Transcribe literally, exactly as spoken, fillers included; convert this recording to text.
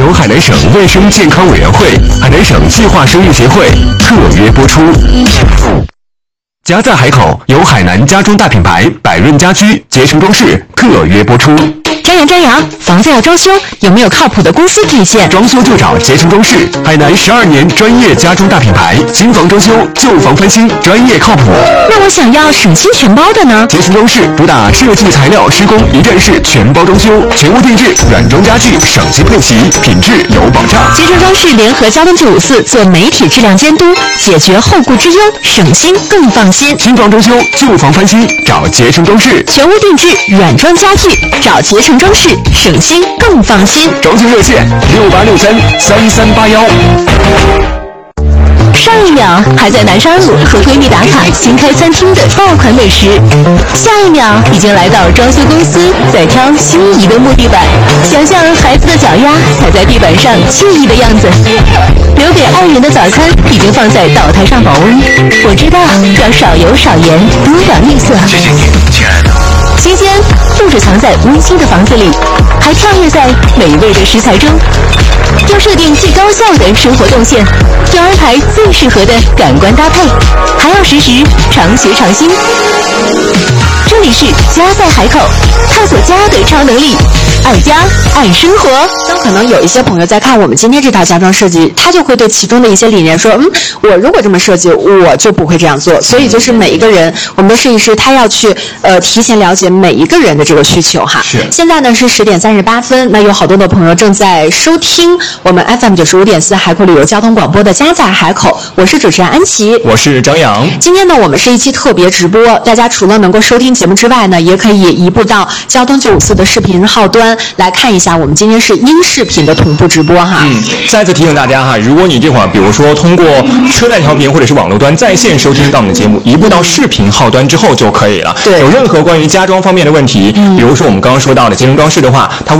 由海南省卫生健康委员会、海南省计划生育协会特约播出。家在海口由海南家装大品牌百润家居捷成装饰特约播出。 张扬张扬，房子要装修，有没有靠谱的公司推荐？ 装修就找捷成装饰，海南十二年专业家装大品牌，新房装修、旧房翻新，专业靠谱。 那我想要省心全包的呢？ 捷成装饰主打设计、材料、施工一站式全包装修，全屋定制，软装家具，省心配齐，品质有保障。 捷成装饰联合交通九五四做媒体质量监督，解决后顾之忧，省心更放心。 新房装修、旧房翻新，找捷成装饰； 全屋定制、软装家具，找捷成装饰，省心更放心。 装修热线六八六三三三八幺。 上一秒还在南山路和闺蜜打卡新开餐厅的爆款美食，下一秒已经来到装修公司在挑心仪的木地板，想象孩子的脚丫踩在地板上惬意的样子。留给爱人的早餐已经放在岛台上保温，我知道要少油少盐，多点绿色。 谢谢你，亲爱的。 新鲜不只藏在温馨的房子里，还跳跃在美味的食材中。要设定最高效的生活动线，要安排最适合的感官搭配，还要实时常学常新。这里是家在海口，探索家的超能力，爱家爱生活。 那可能有一些朋友在看我们今天这套家装设计，他就会对其中的一些理念说，嗯，我如果这么设计，我就不会这样做。所以就是每一个人，我们的设计师他要去呃提前了解每一个人的这个需求哈。 是。 现在呢是十点三十八分，那有好多的朋友正在收听我们 F M 九十五点四海口旅游交通广播的家在海口，我是主持人安琪， 我是张扬。 今天呢我们是一期特别直播，大家除了能够收听节目之外呢，也可以移步到交通九五四的视频号端来看一下，我们今天是音视频的同步直播哈。 嗯，再次提醒大家哈，如果你这会儿比如说通过车站调频或者是网络端在线收听到我们的节目，移步到视频号端之后就可以了。 对， 有任何关于家装方面的问题，嗯、比如说我们刚刚说到的捷成装饰的话，它